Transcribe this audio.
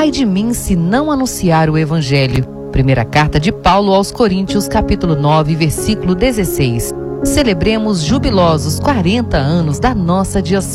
Ai de mim se não anunciar o Evangelho. Primeira carta de Paulo aos Coríntios, capítulo 9, versículo 16. Celebremos jubilosos 40 anos da nossa diocese.